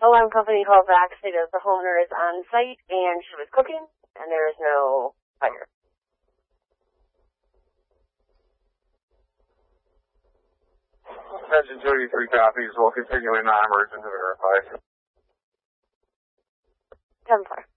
alarm company called back, say that the homeowner is on site and she was cooking, and there is no fire. Attention 33 copies. We'll continue in non-emergent to verify. 10-4.